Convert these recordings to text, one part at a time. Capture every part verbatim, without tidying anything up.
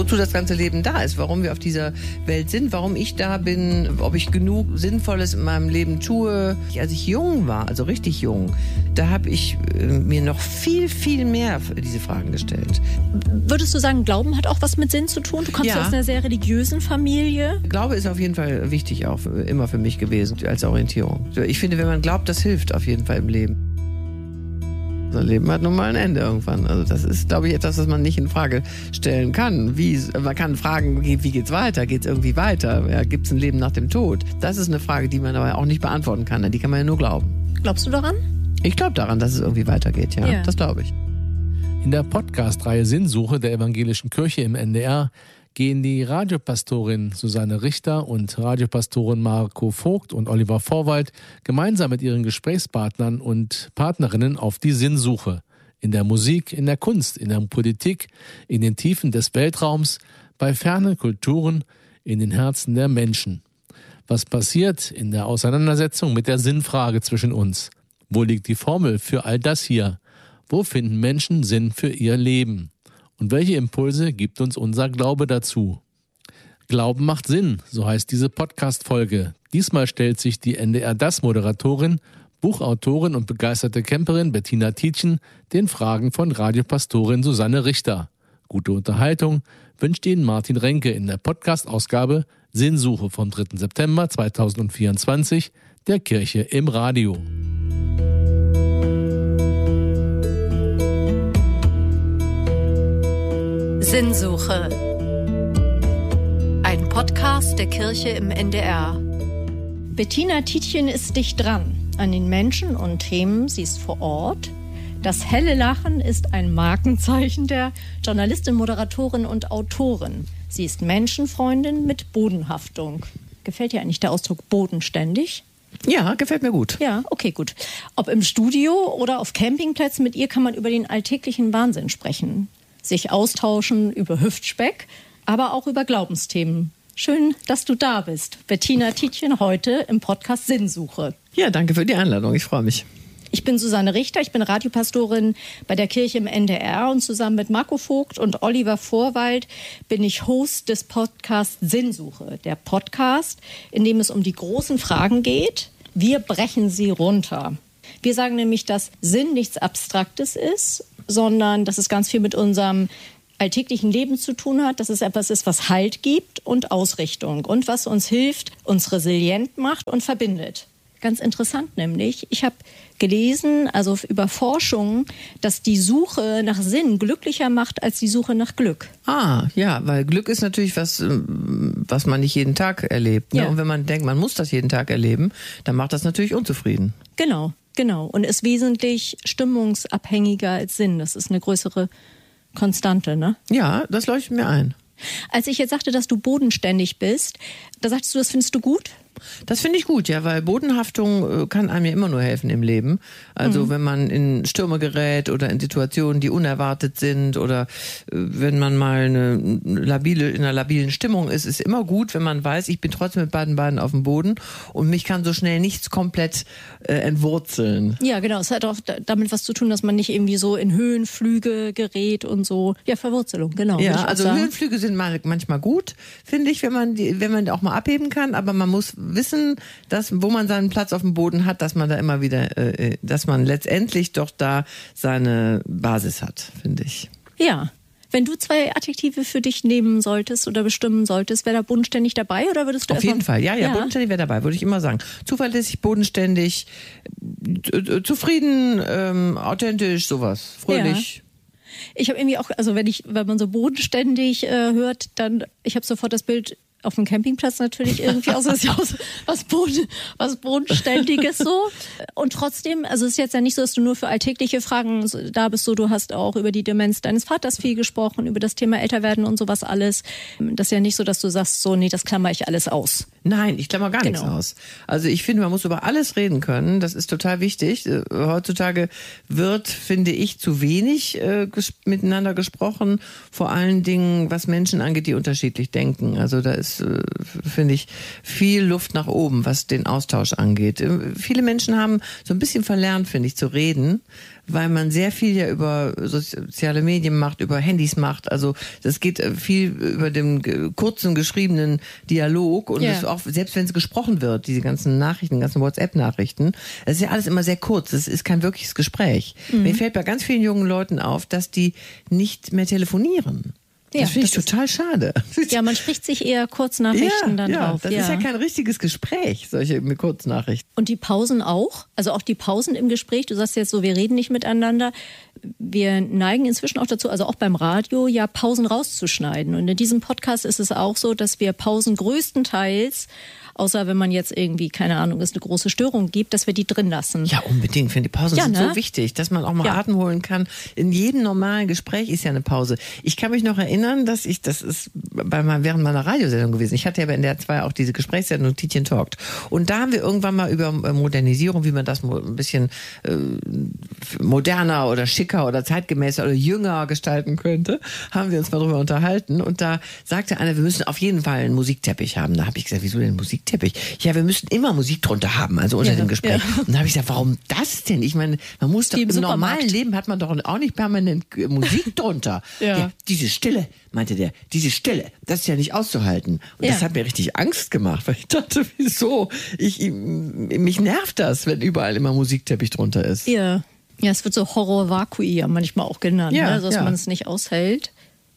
wozu das ganze Leben da ist, warum wir auf dieser Welt sind, warum ich da bin, ob ich genug Sinnvolles in meinem Leben tue. Als ich jung war, also richtig jung, da habe ich äh, mir noch viel, viel mehr diese Fragen gestellt. Würdest du sagen, Glauben hat auch was mit Sinn zu tun? Du kommst ja aus einer sehr religiösen Familie. Glaube ist auf jeden Fall wichtig auch für, immer für mich gewesen als Orientierung. Ich finde, wenn man glaubt, das hilft auf jeden Fall im Leben. Unser Leben hat nun mal ein Ende irgendwann. Also das ist, glaube ich, etwas, was man nicht in Frage stellen kann. Wie, man kann fragen, wie geht's weiter? Geht's irgendwie weiter? Ja, gibt's ein Leben nach dem Tod? Das ist eine Frage, die man aber auch nicht beantworten kann. Die kann man ja nur glauben. Glaubst du daran? Ich glaube daran, dass es irgendwie weitergeht, ja. ja. Das glaube ich. In der Podcast-Reihe Sinnsuche der Evangelischen Kirche im N D R gehen die Radiopastorin Susanne Richter und Radiopastoren Marco Vogt und Oliver Vorwald gemeinsam mit ihren Gesprächspartnern und Partnerinnen auf die Sinnsuche. In der Musik, in der Kunst, in der Politik, in den Tiefen des Weltraums, bei fernen Kulturen, in den Herzen der Menschen. Was passiert in der Auseinandersetzung mit der Sinnfrage zwischen uns? Wo liegt die Formel für all das hier? Wo finden Menschen Sinn für ihr Leben? Und welche Impulse gibt uns unser Glaube dazu? Glauben macht Sinn, so heißt diese Podcast-Folge. Diesmal stellt sich die N D R-Das-Moderatorin, Buchautorin und begeisterte Camperin Bettina Tietjen den Fragen von Radiopastorin Susanne Richter. Gute Unterhaltung wünscht Ihnen Martin Renke in der Podcast-Ausgabe Sinnsuche vom dritten September zweitausendvierundzwanzig der Kirche im Radio. Sinnsuche. Ein Podcast der Kirche im N D R. Bettina Tietjen ist dicht dran an den Menschen und Themen. Sie ist vor Ort. Das helle Lachen ist ein Markenzeichen der Journalistin, Moderatorin und Autorin. Sie ist Menschenfreundin mit Bodenhaftung. Gefällt dir eigentlich der Ausdruck bodenständig? Ja, gefällt mir gut. Ja, okay, gut. Ob im Studio oder auf Campingplätzen, mit ihr kann man über den alltäglichen Wahnsinn sprechen. Sich austauschen über Hüftspeck, aber auch über Glaubensthemen. Schön, dass du da bist. Bettina Tietjen heute im Podcast Sinnsuche. Ja, danke für die Einladung. Ich freue mich. Ich bin Susanne Richter, ich bin Radiopastorin bei der Kirche im N D R und zusammen mit Marco Vogt und Oliver Vorwald bin ich Host des Podcasts Sinnsuche. Der Podcast, in dem es um die großen Fragen geht. Wir brechen sie runter. Wir sagen nämlich, dass Sinn nichts Abstraktes ist, sondern dass es ganz viel mit unserem alltäglichen Leben zu tun hat, dass es etwas ist, was Halt gibt und Ausrichtung und was uns hilft, uns resilient macht und verbindet. Ganz interessant nämlich, ich habe gelesen, also über Forschung, dass die Suche nach Sinn glücklicher macht als die Suche nach Glück. Ah, ja, weil Glück ist natürlich was, was man nicht jeden Tag erlebt. Ne? Ja. Und wenn man denkt, man muss das jeden Tag erleben, dann macht das natürlich unzufrieden. Genau, genau. Und ist wesentlich stimmungsabhängiger als Sinn. Das ist eine größere Konstante, ne? Ja, das leuchtet mir ein. Als ich jetzt sagte, dass du bodenständig bist, da sagtest du, das findest du gut? Das finde ich gut, ja, weil Bodenhaftung kann einem ja immer nur helfen im Leben. Also mhm. wenn man in Stürme gerät oder in Situationen, die unerwartet sind oder wenn man mal eine labile, in einer labilen Stimmung ist, ist immer gut, wenn man weiß, ich bin trotzdem mit beiden Beinen auf dem Boden und mich kann so schnell nichts komplett äh, entwurzeln. Ja, genau. Es hat auch damit was zu tun, dass man nicht irgendwie so in Höhenflüge gerät und so. Ja, Verwurzelung, genau. Ja, also sagen. Höhenflüge sind manchmal gut, finde ich, wenn man die, wenn man auch mal abheben kann, aber man muss wissen, dass, wo man seinen Platz auf dem Boden hat, dass man da immer wieder, äh, dass man letztendlich doch da seine Basis hat, finde ich. Ja. Wenn du zwei Adjektive für dich nehmen solltest oder bestimmen solltest, wäre da bodenständig dabei oder würdest du Auf jeden Fall, ja, ja, ja. Bodenständig wäre dabei, würde ich immer sagen. Zuverlässig, bodenständig, zufrieden, ähm, authentisch, sowas, fröhlich. Ja. Ich habe irgendwie auch, also wenn ich, wenn man so bodenständig äh, hört, dann, ich habe sofort das Bild auf dem Campingplatz natürlich irgendwie aus, was, was, Boden, was Bodenständiges so. Und trotzdem, also es ist jetzt ja nicht so, dass du nur für alltägliche Fragen da bist, so du hast auch über die Demenz deines Vaters viel gesprochen, über das Thema Älterwerden und sowas alles. Das ist ja nicht so, dass du sagst, so, nee, das klammer ich alles aus. Nein, ich klammer gar genau. nichts aus. Also ich finde, man muss über alles reden können. Das ist total wichtig. Heutzutage wird, finde ich, zu wenig äh, ges- miteinander gesprochen. Vor allen Dingen, was Menschen angeht, die unterschiedlich denken. Also da ist, äh, finde ich, viel Luft nach oben, was den Austausch angeht. Äh, viele Menschen haben so ein bisschen verlernt, finde ich, zu reden, weil man sehr viel ja über soziale Medien macht, über Handys macht. Also das geht viel über den kurzen geschriebenen Dialog und ja. das auch, selbst wenn es gesprochen wird, diese ganzen Nachrichten, ganzen WhatsApp-Nachrichten, das ist ja alles immer sehr kurz. Das ist kein wirkliches Gespräch. Mhm. Mir fällt bei ganz vielen jungen Leuten auf, dass die nicht mehr telefonieren. Ja, das finde ich das total schade. Ja, man spricht sich eher Kurznachrichten ja, dann ja, drauf. Das ja. ist ja kein richtiges Gespräch, solche mit Kurznachrichten. Und die Pausen auch? Also auch die Pausen im Gespräch? Du sagst jetzt so, wir reden nicht miteinander. Wir neigen inzwischen auch dazu, also auch beim Radio, ja Pausen rauszuschneiden. Und in diesem Podcast ist es auch so, dass wir Pausen größtenteils, außer wenn man jetzt irgendwie, keine Ahnung, es eine große Störung gibt, dass wir die drin lassen. Ja, unbedingt. Ich finde, die Pausen ja, sind ne? so wichtig, dass man auch mal ja. Atem holen kann. In jedem normalen Gespräch ist ja eine Pause. Ich kann mich noch erinnern, dass ich, das ist bei meinem, während meiner Radiosendung gewesen. Ich hatte ja bei N D R zwei auch diese Gesprächssendung Tietjen Talkt. Und da haben wir irgendwann mal über Modernisierung, wie man das ein bisschen äh, moderner oder schicker oder zeitgemäßer oder jünger gestalten könnte, haben wir uns mal drüber unterhalten. Und da sagte einer, wir müssen auf jeden Fall einen Musikteppich haben. Da habe ich gesagt, wieso denn Musikteppich? Ja, wir müssten immer Musik drunter haben, also unter ja, dem Gespräch. Ja. Und da habe ich gesagt, warum das denn? Ich meine, man muss doch im, im normalen Leben hat man doch auch nicht permanent Musik drunter. ja. Ja, diese Stille, meinte der, diese Stille, das ist ja nicht auszuhalten. Und ja. das hat mir richtig Angst gemacht, weil ich dachte, wieso? Ich, mich nervt das, wenn überall immer Musikteppich drunter ist. Ja, ja, es wird so Horror-Vakui ja manchmal auch genannt, ja, ne? Also, dass ja. man es nicht aushält.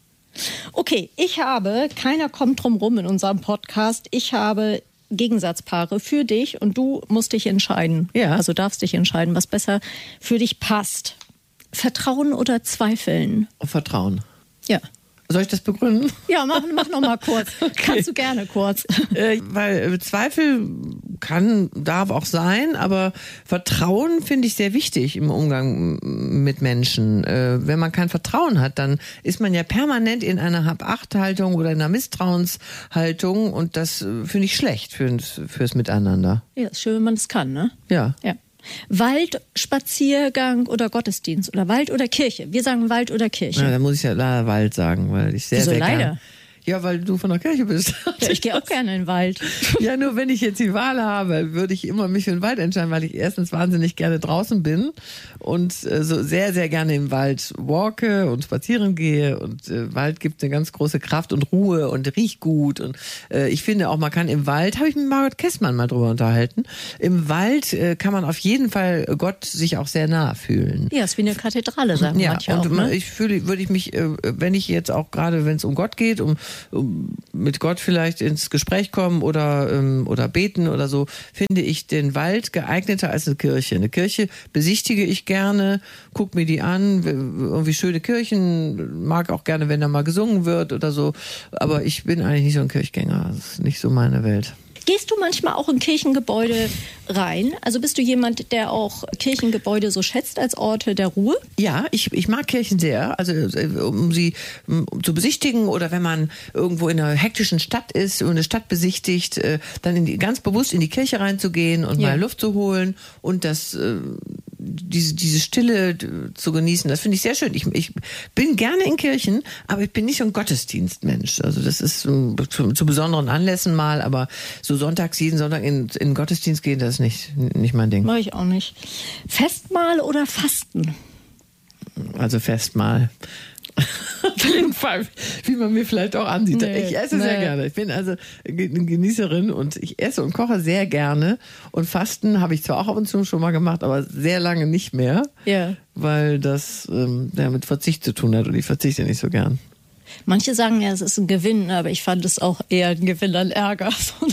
Okay, ich habe, keiner kommt drum rum in unserem Podcast, ich habe Gegensatzpaare für dich und du musst dich entscheiden. Ja. Also darfst dich entscheiden, was besser für dich passt. Vertrauen oder Zweifeln? Vertrauen. Ja. Soll ich das begründen? Ja, mach, mach noch mal kurz. Okay. Kannst du gerne kurz. Äh, weil Zweifel kann, darf auch sein, aber Vertrauen finde ich sehr wichtig im Umgang mit Menschen. Äh, wenn man kein Vertrauen hat, dann ist man ja permanent in einer Hab-Acht-Haltung oder in einer Misstrauenshaltung und das äh, finde ich schlecht fürs, fürs Miteinander. Ja, ist schön, wenn man es kann, ne? Ja. Ja. Wald, Spaziergang oder Gottesdienst oder Wald oder Kirche. Wir sagen Wald oder Kirche. Ja, da muss ich ja leider Wald sagen, weil ich sehr, Wieso sehr leider? gern... Ja, weil du von der Kirche bist. Ja, ich gehe auch gerne in den Wald. Ja, nur wenn ich jetzt die Wahl habe, würde ich immer mich für den Wald entscheiden, weil ich erstens wahnsinnig gerne draußen bin und äh, so sehr, sehr gerne im Wald walke und spazieren gehe. Und äh, Wald gibt eine ganz große Kraft und Ruhe und riecht gut. Und äh, ich finde auch, man kann im Wald, habe ich mit Margot Kessmann mal drüber unterhalten, im Wald äh, kann man auf jeden Fall Gott sich auch sehr nah fühlen. Ja, ist wie eine Kathedrale, sagen ja, manche und auch. Ne? Ich fühle, würde ich mich, äh, wenn ich jetzt auch gerade, wenn es um Gott geht, um mit Gott vielleicht ins Gespräch kommen oder, ähm, oder beten oder so, finde ich den Wald geeigneter als eine Kirche. Eine Kirche besichtige ich gerne, guck mir die an, irgendwie schöne Kirchen, mag auch gerne, wenn da mal gesungen wird oder so, aber ich bin eigentlich nicht so ein Kirchgänger, das ist nicht so meine Welt. Gehst du manchmal auch in Kirchengebäude rein? Also bist du jemand, der auch Kirchengebäude so schätzt als Orte der Ruhe? Ja, ich, ich mag Kirchen sehr, also um sie um, zu besichtigen oder wenn man irgendwo in einer hektischen Stadt ist und eine Stadt besichtigt, dann in die, ganz bewusst in die Kirche reinzugehen und ja. mal Luft zu holen und das diese, diese Stille zu genießen, das finde ich sehr schön. Ich, ich bin gerne in Kirchen, aber ich bin nicht so ein Gottesdienstmensch. Also das ist zu, zu besonderen Anlässen mal, aber so sonntags, jeden Sonntag in, in den Gottesdienst gehen, das ist nicht, nicht mein Ding. Mach ich auch nicht. Festmahl oder Fasten? Also Festmahl. Auf jeden Fall, wie man mir vielleicht auch ansieht. Nee, ich esse nee. sehr gerne. Ich bin also eine Genießerin und ich esse und koche sehr gerne. Und Fasten habe ich zwar auch ab und zu schon mal gemacht, aber sehr lange nicht mehr, ja. weil das ähm, ja, mit Verzicht zu tun hat und ich verzichte nicht so gern. Manche sagen ja, es ist ein Gewinn, aber ich fand es auch eher ein Gewinn an Ärger.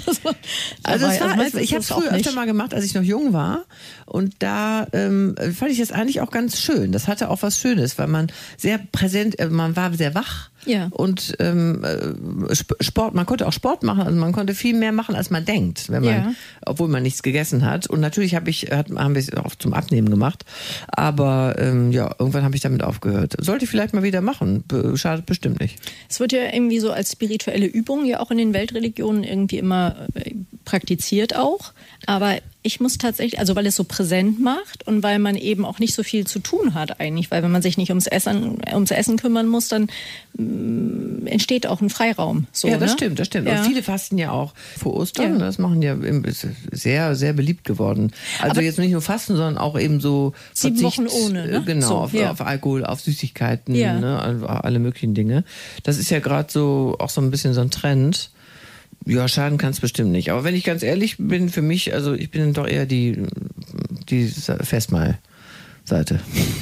also es war, also ich habe es früher öfter mal gemacht, als ich noch jung war. Und da ähm, fand ich das eigentlich auch ganz schön. Das hatte auch was Schönes, weil man sehr präsent, äh, man war sehr wach. Ja. Und ähm, Sport, man konnte auch Sport machen, also man konnte viel mehr machen, als man denkt, wenn man, ja. obwohl man nichts gegessen hat. Und natürlich habe ich, hat, haben wir es auch zum Abnehmen gemacht, aber ähm, ja, irgendwann habe ich damit aufgehört. Sollte ich vielleicht mal wieder machen, schadet bestimmt nicht. Es wird ja irgendwie so als spirituelle Übung ja auch in den Weltreligionen irgendwie immer praktiziert auch, aber ich muss tatsächlich, also weil es so präsent macht und weil man eben auch nicht so viel zu tun hat eigentlich, weil wenn man sich nicht ums Essen, ums Essen kümmern muss, dann mh, entsteht auch ein Freiraum. So, ja, das ne? stimmt, das stimmt. Ja. Und viele fasten ja auch vor Ostern, Ja. das machen ja ist sehr, sehr beliebt geworden. Also Aber jetzt nicht nur Fasten, sondern auch eben so sieben Verzicht, Wochen ohne, ne? äh, Genau, So, auf, ja. auf Alkohol, auf Süßigkeiten, Ja. ne, also alle möglichen Dinge. Das ist ja gerade so auch so ein bisschen so ein Trend. Ja, schaden kann es bestimmt nicht. Aber wenn ich ganz ehrlich bin, für mich, also ich bin doch eher die, die Festmahl-Seite.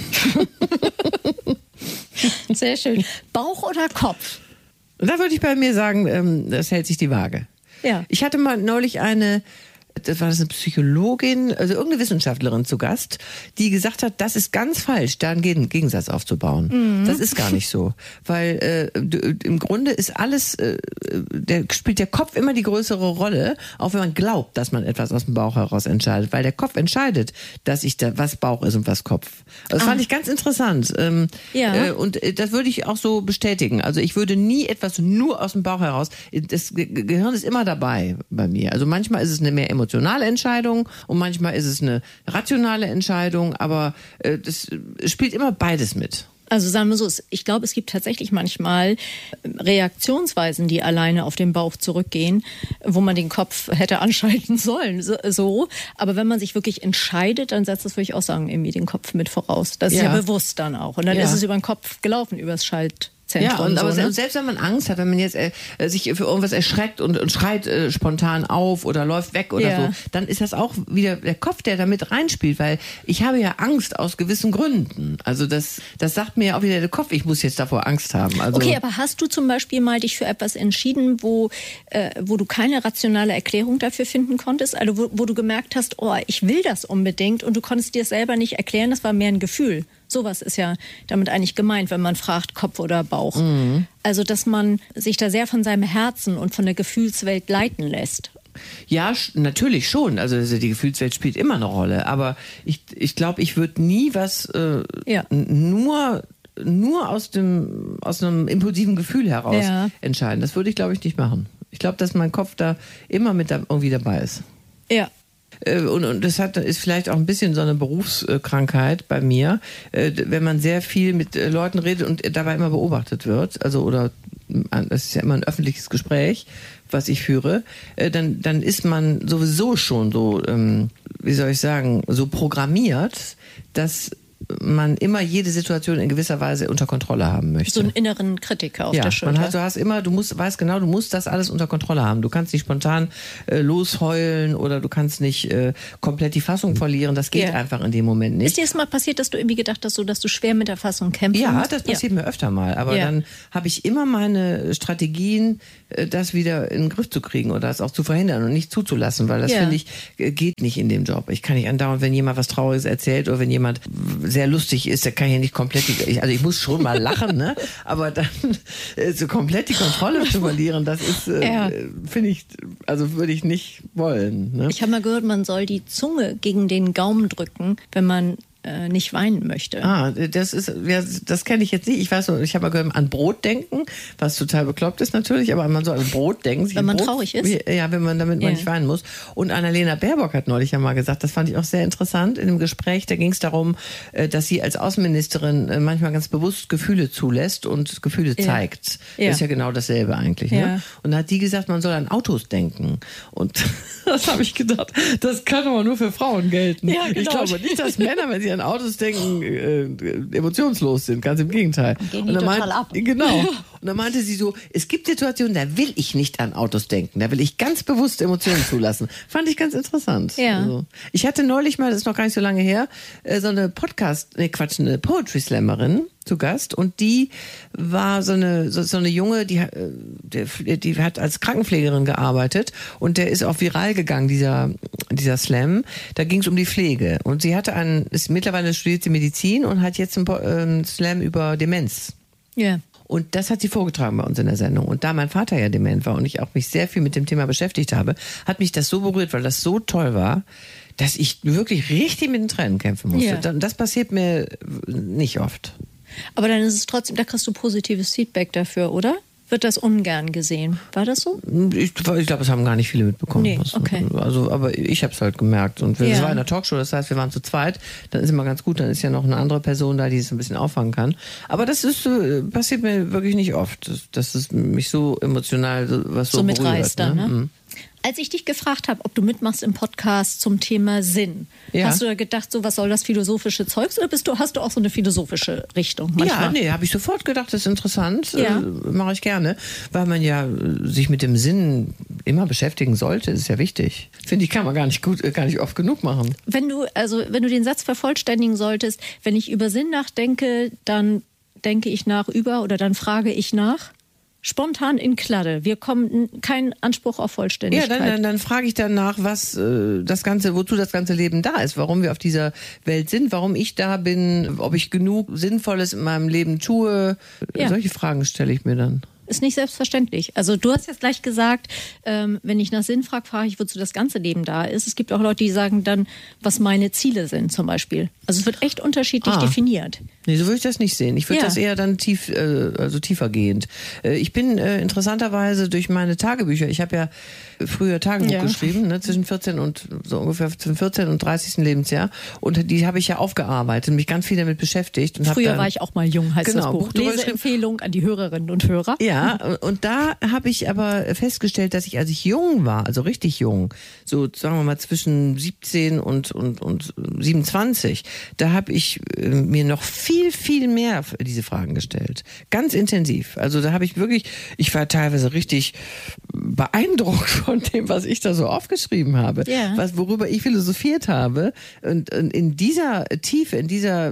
Sehr schön. Bauch oder Kopf? Und da würde ich bei mir sagen, ähm, das hält sich die Waage. Ja. Ich hatte mal neulich eine, das war das eine Psychologin, also irgendeine Wissenschaftlerin zu Gast, die gesagt hat, das ist ganz falsch, da einen Gegen- Gegensatz aufzubauen. Mhm. Das ist gar nicht so. Weil äh, d- im Grunde ist alles, äh, der spielt der Kopf immer die größere Rolle, auch wenn man glaubt, dass man etwas aus dem Bauch heraus entscheidet. Weil der Kopf entscheidet, dass ich da, was Bauch ist und was Kopf. Das Ah. fand ich ganz interessant. Ähm, Ja. äh, und äh, das würde ich auch so bestätigen. Also ich würde nie etwas nur aus dem Bauch heraus. Das Ge- Gehirn ist immer dabei bei mir. Also manchmal ist es eine mehr emotionale Entscheidung und manchmal ist es eine rationale Entscheidung, aber äh, das spielt immer beides mit. Also sagen wir so, es- ich glaube, es gibt tatsächlich manchmal Reaktionsweisen, die alleine auf den Bauch zurückgehen, wo man den Kopf hätte anschalten sollen. So, so. Aber wenn man sich wirklich entscheidet, dann setzt das, würde ich auch sagen, irgendwie den Kopf mit voraus. Das ist Ja. ja bewusst dann auch. Und dann Ja. ist es über den Kopf gelaufen, übers Schaltzentrum. Ja, und, aber so, ne? selbst wenn man Angst hat, wenn man jetzt äh, sich für irgendwas erschreckt und, und schreit äh, spontan auf oder läuft weg oder Ja. so, dann ist das auch wieder der Kopf, der da mit reinspielt, weil ich habe ja Angst aus gewissen Gründen. Also das, das sagt mir ja auch wieder der Kopf, ich muss jetzt davor Angst haben. Also Okay, aber hast du zum Beispiel mal dich für etwas entschieden, wo, äh, wo du keine rationale Erklärung dafür finden konntest? Also wo, wo du gemerkt hast, oh, ich will das unbedingt und du konntest dir es selber nicht erklären, das war mehr ein Gefühl. Sowas ist ja damit eigentlich gemeint, wenn man fragt, Kopf oder Bauch. Mhm. Also, dass man sich da sehr von seinem Herzen und von der Gefühlswelt leiten lässt. Ja, sch- natürlich schon. Also also die Gefühlswelt spielt immer eine Rolle. Aber ich, ich glaube, ich würde nie was äh, Ja. n- nur nur aus dem aus einem impulsiven Gefühl heraus Ja. entscheiden. Das würde ich, glaube ich, nicht machen. Ich glaube, dass mein Kopf da immer mit da, irgendwie dabei ist. Ja. Äh, Und, und das hat, ist vielleicht auch ein bisschen so eine Berufskrankheit bei mir, äh, wenn man sehr viel mit äh, Leuten redet und dabei immer beobachtet wird, also oder das ist ja immer ein öffentliches Gespräch, was ich führe, äh, dann, dann ist man sowieso schon so, ähm, wie soll ich sagen, so programmiert, dass man immer jede Situation in gewisser Weise unter Kontrolle haben möchte. So einen inneren Kritiker auf ja, der Schulter. man hat, du hast immer, du musst, weißt genau, du musst das alles unter Kontrolle haben. Du kannst nicht spontan äh, losheulen oder du kannst nicht äh, komplett die Fassung verlieren. Das geht Ja. einfach in dem Moment nicht. Ist dir das mal passiert, dass du irgendwie gedacht hast, so, dass du schwer mit der Fassung kämpfen Ja, musst? das passiert mir öfter mal. Aber Ja. dann habe ich immer meine Strategien, äh, das wieder in den Griff zu kriegen oder das auch zu verhindern und nicht zuzulassen, weil das Ja. finde ich, äh, geht nicht in dem Job. Ich kann nicht andauernd, wenn jemand was Trauriges erzählt oder wenn jemand sehr lustig ist, da kann ich ja nicht komplett, die, ich- also ich muss schon mal lachen, ne? Aber dann äh, so komplett die Kontrolle zu verlieren, das ist, äh, Ja. finde ich, also würde ich nicht wollen. Ne? Ich habe mal gehört, man soll die Zunge gegen den Gaumen drücken, wenn man äh, nicht weinen möchte. Ah, das ist, ja, das kenne ich jetzt nicht. Ich weiß nur, ich habe mal gehört, an Brot denken, was total bekloppt ist natürlich, aber man soll an Brot denken. sich Wenn man Brot, traurig ist? Ja, wenn man, damit man Ja. nicht weinen muss. Und Annalena Baerbock hat neulich ja mal gesagt, das fand ich auch sehr interessant in dem Gespräch, da ging es darum, äh, dass sie als Außenministerin äh, manchmal ganz bewusst Gefühle zulässt und Gefühle Ja. zeigt. Ja. Das ist ja genau dasselbe eigentlich. Ja. Ne? Und da hat die gesagt, man soll an Autos denken. Und das habe ich gedacht, das kann aber nur für Frauen gelten. Ja, genau. Ich glaube nicht, dass Männer, wenn sie an Autos denken, äh, emotionslos sind. Ganz im Gegenteil. Gehen die Und dann total meint- ab. Genau. Und dann meinte sie so, es gibt Situationen, da will ich nicht an Autos denken. Da will ich ganz bewusst Emotionen zulassen. Fand ich ganz interessant. Ja. Also, ich hatte neulich mal, das ist noch gar nicht so lange her, äh, so eine Podcast, nee Quatsch, eine Poetry Slammerin zu Gast und die war so eine so, so eine Junge, die äh, der, die hat als Krankenpflegerin gearbeitet und der ist auch viral gegangen, dieser dieser Slam. Da ging es um die Pflege und sie hatte einen, ist mittlerweile studiert sie Medizin und hat jetzt einen Po- äh, Slam über Demenz. Ja. Und das hat sie vorgetragen bei uns in der Sendung. Und da mein Vater ja dement war und ich auch mich sehr viel mit dem Thema beschäftigt habe, hat mich das so berührt, weil das so toll war, dass ich wirklich richtig mit den Tränen kämpfen musste. Ja. Das passiert mir nicht oft. Aber dann ist es trotzdem, da kriegst du positives Feedback dafür, oder? wird das ungern gesehen. War das so? Ich, ich glaube, das haben gar nicht viele mitbekommen. Nee, okay. Also, aber ich habe es halt gemerkt. Und es Ja. war in der Talkshow, das heißt, wir waren zu zweit. Dann ist immer ganz gut, dann ist ja noch eine andere Person da, die es ein bisschen auffangen kann. Aber das ist äh, passiert mir wirklich nicht oft, dass, dass es mich so emotional so, was so, So berührt. mitreißt dann, ne? Mhm. Als ich dich gefragt habe, ob du mitmachst im Podcast zum Thema Sinn, Ja. hast du da gedacht, so was soll das philosophische Zeugs oder bist du, hast du auch so eine philosophische Richtung manchmal? Ja, nee, habe ich sofort gedacht, das ist interessant, Ja. äh, mache ich gerne, weil man ja äh, sich mit dem Sinn immer beschäftigen sollte, ist ja wichtig. Finde ich, kann man gar nicht gut, äh, gar nicht oft genug machen. Wenn du, also wenn du den Satz vervollständigen solltest, wenn ich über Sinn nachdenke, dann denke ich nach über oder dann frage ich nach. Spontan in Kladde. Wir kommen kein Anspruch auf Ja, Vollständigkeit. dann, dann, dann frage ich danach, was äh, das ganze, wozu das ganze Leben da ist, warum wir auf dieser Welt sind, warum ich da bin, ob ich genug Sinnvolles in meinem Leben tue. Ja. Solche Fragen stelle ich mir dann. Ist nicht selbstverständlich. Also du hast jetzt gleich gesagt, ähm, wenn ich nach Sinn frage, frage ich, wozu das ganze Leben da ist. Es gibt auch Leute, die sagen dann, was meine Ziele sind zum Beispiel. Also es wird echt unterschiedlich Ah. definiert. Nee, so würde ich das nicht sehen. Ich würde Ja. das eher dann tief, äh, also tiefergehend. Äh, ich bin äh, interessanterweise durch meine Tagebücher, ich habe ja früher Tagebuch Ja. geschrieben, ne, zwischen vierzehn und so ungefähr zwischen vierzehn und dreißigsten Lebensjahr. Und die habe ich ja aufgearbeitet, mich ganz viel damit beschäftigt. Und hab Früher dann, war ich auch mal jung, heißt Genau, das Buch. Buch drüber geschrieben. Leseempfehlung an die Hörerinnen und Hörer. Ja, und da habe ich aber festgestellt, dass ich, als ich jung war, also richtig jung, so sagen wir mal zwischen siebzehn und, und, und siebenundzwanzig, da habe ich äh, mir noch viel, viel mehr diese Fragen gestellt. Ganz intensiv. Also da habe ich wirklich, ich war teilweise richtig beeindruckt von dem, was ich da so aufgeschrieben habe, Ja. was, worüber ich philosophiert habe. Und, und in dieser Tiefe, in dieser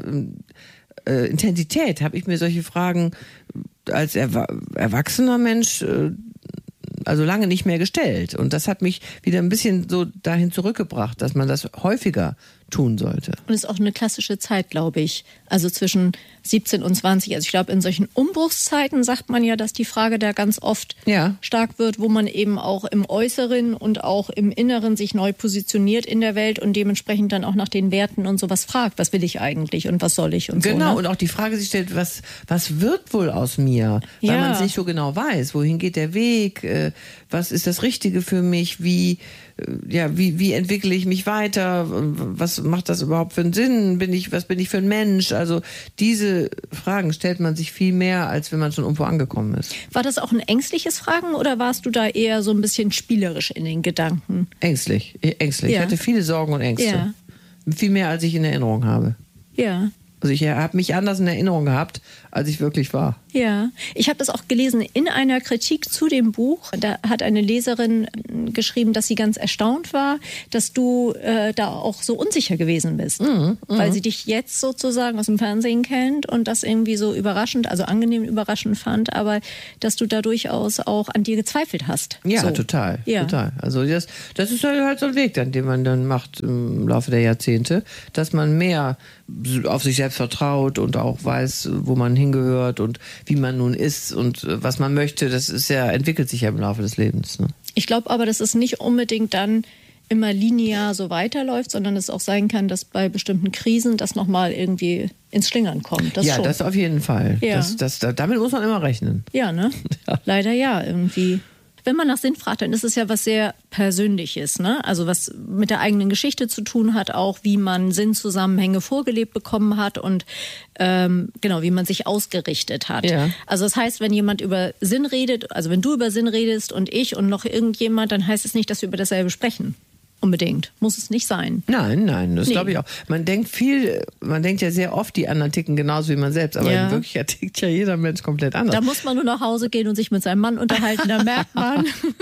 äh, Intensität habe ich mir solche Fragen als erwa- erwachsener Mensch äh, also lange nicht mehr gestellt. Und das hat mich wieder ein bisschen so dahin zurückgebracht, dass man das häufiger tun sollte. Und es ist auch eine klassische Zeit, glaube ich. Also zwischen siebzehn und zwanzig. Also ich glaube, in solchen Umbruchszeiten sagt man ja, dass die Frage da ganz oft Ja. stark wird, wo man eben auch im Äußeren und auch im Inneren sich neu positioniert in der Welt und dementsprechend dann auch nach den Werten und sowas fragt. Was will ich eigentlich und was soll ich und Genau, so. Ne? und auch die Frage sich stellt, was, was wird wohl aus mir? Weil Ja. man es nicht so genau weiß. Wohin geht der Weg? Äh, was ist das Richtige für mich? Wie, äh, ja, wie, wie entwickle ich mich weiter? Was macht das überhaupt für einen Sinn? Bin ich, was bin ich für ein Mensch? Also diese Fragen stellt man sich viel mehr, als wenn man schon irgendwo angekommen ist. War das auch ein ängstliches Fragen oder warst du da eher so ein bisschen spielerisch in den Gedanken? Ängstlich, ängstlich. Ja. Ich hatte viele Sorgen und Ängste. Ja. Viel mehr, als ich in Erinnerung habe. Ja. Also ich habe mich anders in Erinnerung gehabt, als ich wirklich war. Ja, ich habe das auch gelesen in einer Kritik zu dem Buch. Da hat eine Leserin äh, geschrieben, dass sie ganz erstaunt war, dass du äh, da auch so unsicher gewesen bist, Mhm, weil sie dich jetzt sozusagen aus dem Fernsehen kennt und das irgendwie so überraschend, also angenehm überraschend fand, aber dass du da durchaus auch an dir gezweifelt hast. Ja, so. total, Ja. total. Also das, das ist halt so ein Weg, dann, den man dann macht im Laufe der Jahrzehnte, dass man mehr auf sich selbst vertraut und auch weiß, wo man hingehört und wie man nun ist und was man möchte. Das ist ja, entwickelt sich ja im Laufe des Lebens. Ne? Ich glaube aber, dass es nicht unbedingt dann immer linear so weiterläuft, sondern es auch sein kann, dass bei bestimmten Krisen das nochmal irgendwie ins Schlingern kommt. Das ja, schon. das auf jeden Fall. Ja. Das, das, damit muss man immer rechnen. Ja, ne? Ja. Leider ja, irgendwie. Wenn man nach Sinn fragt, dann ist es ja was sehr Persönliches, ne? Also was mit der eigenen Geschichte zu tun hat, auch wie man Sinnzusammenhänge vorgelebt bekommen hat und ähm, genau, wie man sich ausgerichtet hat. Ja. Also das heißt, wenn jemand über Sinn redet, also wenn du über Sinn redest und ich und noch irgendjemand, dann heißt es nicht, dass wir über dasselbe sprechen. Unbedingt. Muss es nicht sein. Nein, nein, das Nee. glaube ich auch. Man denkt viel, man denkt ja sehr oft, die anderen ticken genauso wie man selbst, aber Ja. in Wirklichkeit tickt ja jeder Mensch komplett anders. Da muss man nur nach Hause gehen und sich mit seinem Mann unterhalten, da merkt man.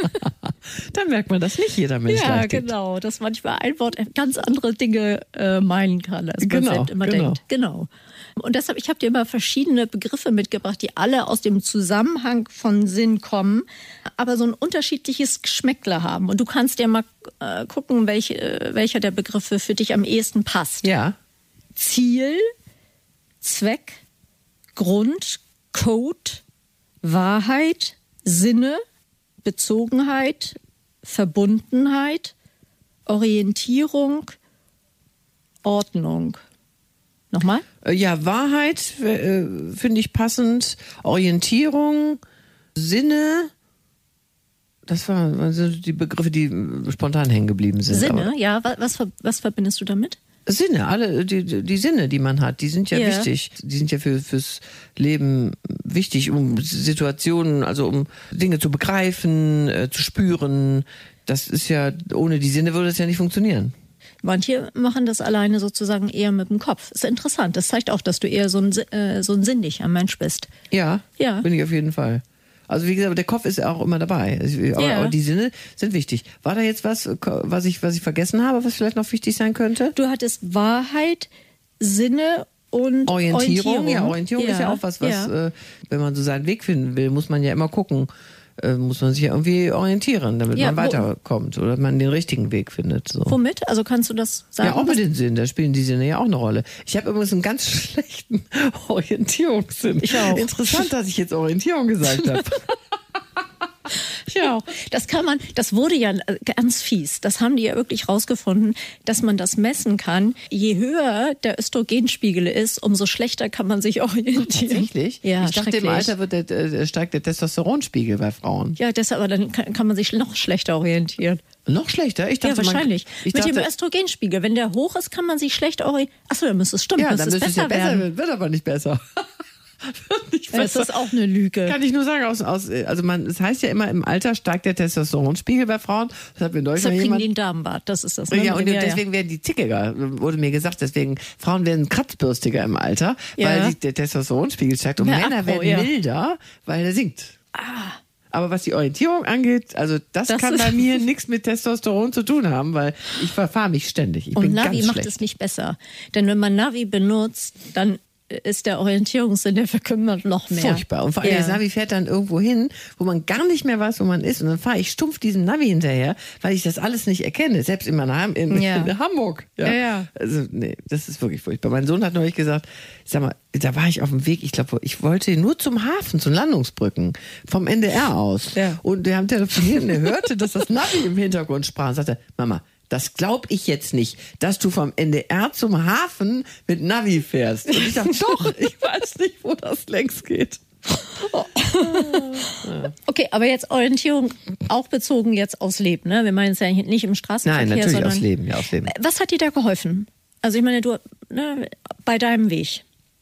Dann merkt man, dass nicht jeder Mensch Ja, gleich tickt. genau, dass manchmal ein Wort ganz andere Dinge äh, meinen kann, als man Genau, selbst immer genau. denkt. Genau. Und deshalb, ich habe dir immer verschiedene Begriffe mitgebracht, die alle aus dem Zusammenhang von Sinn kommen, aber so ein unterschiedliches Geschmäckle haben. Und du kannst ja mal äh, gucken, welche, äh, welcher der Begriffe für dich am ehesten passt. Ja. Ziel, Zweck, Grund, Code, Wahrheit, Sinne, Bezogenheit, Verbundenheit, Orientierung, Ordnung. Nochmal? Äh, Ja, Wahrheit äh, finde ich passend, Orientierung, Sinne, das waren also die Begriffe, die spontan hängen geblieben sind. Sinne, aber ja, was, was verbindest du damit? Sinne, alle die, die Sinne, die man hat, die sind ja, ja. wichtig. Die sind ja für, fürs Leben wichtig, um Situationen, also um Dinge zu begreifen, äh, zu spüren. Das ist ja, ohne die Sinne würde es ja nicht funktionieren. Manche machen das alleine sozusagen eher mit dem Kopf. Ist interessant. Das zeigt auch, dass du eher so ein, äh, so ein sinnlicher Mensch bist. Ja, ja, bin ich auf jeden Fall. Also wie gesagt, der Kopf ist auch immer dabei. Aber, ja. aber die Sinne sind wichtig. War da jetzt was, was ich, was ich vergessen habe, was vielleicht noch wichtig sein könnte? Du hattest Wahrheit, Sinne und Orientierung. Orientierung. Ja, Orientierung ja. ist ja auch was, was ja. äh, wenn man so seinen Weg finden will, muss man ja immer gucken. Äh, muss man sich ja irgendwie orientieren, damit ja, man weiterkommt oder man den richtigen Weg findet. So. Womit? Also kannst du das sagen? Ja, auch mit den Sinnen, da spielen die Sinne ja auch eine Rolle. Ich habe übrigens einen ganz schlechten Orientierungssinn. Ich auch. Interessant, dass ich jetzt Orientierung gesagt habe. Ja, das kann man, das wurde ja ganz fies. Das haben die ja wirklich rausgefunden, dass man das messen kann. Je höher der Östrogenspiegel ist, umso schlechter kann man sich orientieren. Tatsächlich? Ja, ich dachte, im Alter wird der, der, steigt der Testosteronspiegel bei Frauen. Ja, deshalb, aber dann kann, kann man sich noch schlechter orientieren. Noch schlechter? Ich dachte, ja, wahrscheinlich. Man, ich Mit dachte, dem Östrogenspiegel. Wenn der hoch ist, kann man sich schlecht orientieren. Achso, dann müsste es stimmen. Ja, dann müsste es besser, besser werden. Wird, wird aber nicht besser. Nicht besser. Das ist auch eine Lüge. Kann ich nur sagen, aus, aus, also man, es heißt ja immer, im Alter steigt der Testosteronspiegel bei Frauen. Das hat mir neulich Deshalb mal kriegen jemand... die einen Darmbart, das ist das. Ne? Ja, und ja, deswegen ja. werden die zickiger, wurde mir gesagt. Deswegen, Frauen werden kratzbürstiger im Alter, ja. weil die, der Testosteronspiegel steigt. Und ja, Männer Abbau, werden ja. milder, weil der sinkt. Ah. Aber was die Orientierung angeht, also das, das kann bei mir nichts mit Testosteron zu tun haben, weil ich verfahre mich ständig. Ich und bin Navi ganz macht schlecht. es nicht besser. Denn wenn man Navi benutzt, dann ist der Orientierungssinn, der verkümmert noch mehr. Furchtbar. Und vor allem, ja. das Navi fährt dann irgendwo hin, wo man gar nicht mehr weiß, wo man ist. Und dann fahre ich stumpf diesem Navi hinterher, weil ich das alles nicht erkenne. Selbst in meiner Ham- in, ja. in Hamburg. Ja. Ja, ja. Also, nee, das ist wirklich furchtbar. Mein Sohn hat neulich gesagt, sag mal, da war ich auf dem Weg, ich glaube, ich wollte nur zum Hafen, zu Landungsbrücken, vom N D R aus. Ja. Und wir haben telefoniert und er hörte, dass das Navi im Hintergrund sprach und sagte, Mama, das glaube ich jetzt nicht, dass du vom N D R zum Hafen mit Navi fährst. Und ich dachte, doch, ich weiß nicht, wo das längst geht. Okay, aber jetzt Orientierung auch bezogen jetzt aufs Leben, ne? Wir meinen es ja nicht im Straßenverkehr, Nein, natürlich sondern aufs Leben, ja, aufs Leben. Was hat dir da geholfen? Also ich meine, du, ne, bei deinem Weg.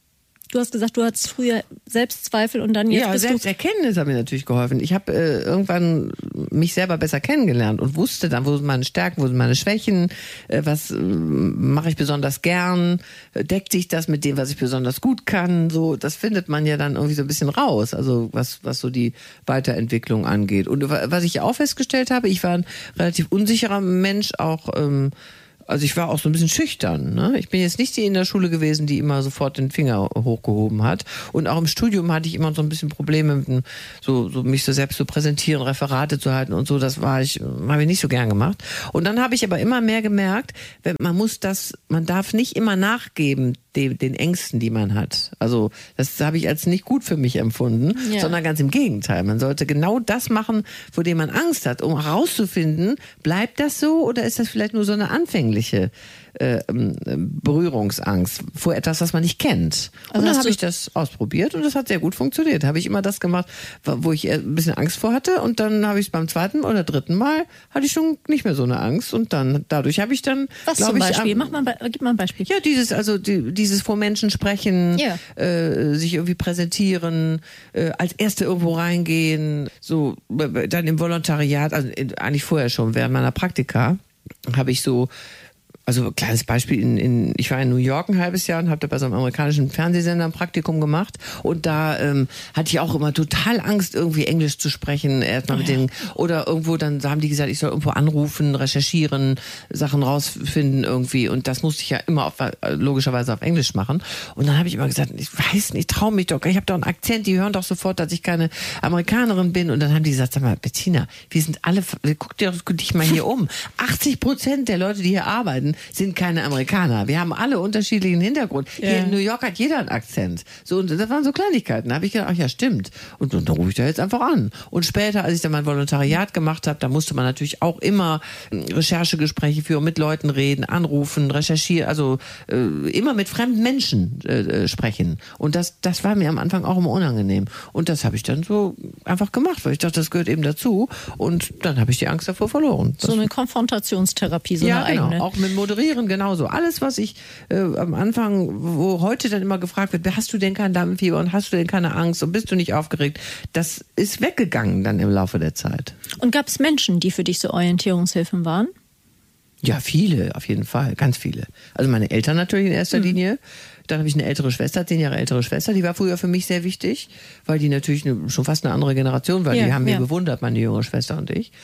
Du hast gesagt, du hattest früher Selbstzweifel und dann jetzt ja, bist Selbsterkenntnis hat mir natürlich geholfen. Ich habe äh, irgendwann mich selber besser kennengelernt und wusste dann, wo sind meine Stärken, wo sind meine Schwächen, äh, was äh, mache ich besonders gern, deckt sich das mit dem, was ich besonders gut kann. So, das findet man ja dann irgendwie so ein bisschen raus, also was was so die Weiterentwicklung angeht. Und was ich auch festgestellt habe, ich war ein relativ unsicherer Mensch, auch ähm, also ich war auch so ein bisschen schüchtern. Ne? Ich bin jetzt nicht die in der Schule gewesen, die immer sofort den Finger hochgehoben hat. Und auch im Studium hatte ich immer so ein bisschen Probleme mit dem, so, so mich so selbst zu präsentieren, Referate zu halten und so. Das war ich, habe ich nicht so gern gemacht. Und dann habe ich aber immer mehr gemerkt, man muss das, man darf nicht immer nachgeben den, den Ängsten, die man hat. Also das habe ich als nicht gut für mich empfunden, ja. sondern ganz im Gegenteil. Man sollte genau das machen, vor dem man Angst hat, um herauszufinden, bleibt das so oder ist das vielleicht nur so eine anfängliche äh, Berührungsangst vor etwas, was man nicht kennt. Also und dann habe ich das ausprobiert und das hat sehr gut funktioniert. Habe ich immer das gemacht, wo ich ein bisschen Angst vor hatte und dann habe ich es beim zweiten oder dritten Mal hatte ich schon nicht mehr so eine Angst und dann dadurch habe ich dann, was zum Beispiel? Ich, Mach mal, gib mal ein Beispiel. Ja, dieses also die, dieses vor Menschen sprechen, ja. äh, sich irgendwie präsentieren, äh, als Erste irgendwo reingehen, so dann im Volontariat, also eigentlich vorher schon während meiner Praktika habe ich so Also kleines Beispiel, in, in, ich war in New York ein halbes Jahr und habe da bei so einem amerikanischen Fernsehsender ein Praktikum gemacht und da ähm, hatte ich auch immer total Angst, irgendwie Englisch zu sprechen, erstmal mit denen, oder irgendwo, dann haben die gesagt, ich soll irgendwo anrufen, recherchieren, Sachen rausfinden irgendwie und das musste ich ja immer auf, logischerweise auf Englisch machen und dann habe ich immer gesagt, ich weiß nicht, ich traue mich doch, ich habe doch einen Akzent, die hören doch sofort, dass ich keine Amerikanerin bin und dann haben die gesagt, sag mal, Bettina, wir sind alle, guck dir doch dich mal hier um, achtzig Prozent der Leute, die hier arbeiten, sind keine Amerikaner. Wir haben alle unterschiedlichen Hintergrund. Ja. Hier in New York hat jeder einen Akzent. So, und das waren so Kleinigkeiten. Da habe ich gedacht, ach ja, stimmt. Und, und dann rufe ich da jetzt einfach an. Und später, als ich dann mein Volontariat gemacht habe, da musste man natürlich auch immer Recherchegespräche führen, mit Leuten reden, anrufen, recherchieren, also äh, immer mit fremden Menschen äh, sprechen. Und das, das war mir am Anfang auch immer unangenehm. Und das habe ich dann so einfach gemacht, weil ich dachte, das gehört eben dazu. Und dann habe ich die Angst davor verloren. So eine Konfrontationstherapie, so ja, eine genau. eigene. Auch mit Moderieren genauso. Alles, was ich äh, am Anfang, wo heute dann immer gefragt wird, hast du denn kein Lampenfieber und hast du denn keine Angst und bist du nicht aufgeregt, das ist weggegangen dann im Laufe der Zeit. Und gab es Menschen, die für dich so Orientierungshilfen waren? Ja, viele, auf jeden Fall, ganz viele. Also meine Eltern natürlich in erster mhm. Linie. Dann habe ich eine ältere Schwester, zehn Jahre ältere Schwester, die war früher für mich sehr wichtig, weil die natürlich eine, schon fast eine andere Generation war. Ja, die haben ja. mir bewundert, meine jüngere Schwester und ich.